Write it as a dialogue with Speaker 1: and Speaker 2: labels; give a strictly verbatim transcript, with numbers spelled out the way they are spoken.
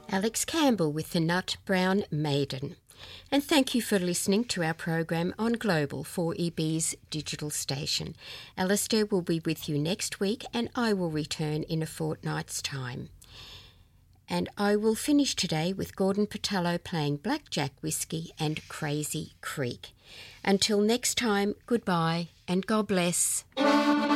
Speaker 1: Alex Campbell with the Nut Brown Maiden. And thank you for listening to our program on Global four E B's digital station. Alistair will be with you next week and I will return in a fortnight's time. And I will finish today with Gordon Patello playing Blackjack Whiskey and Crazy Creek. Until next time, goodbye and God bless.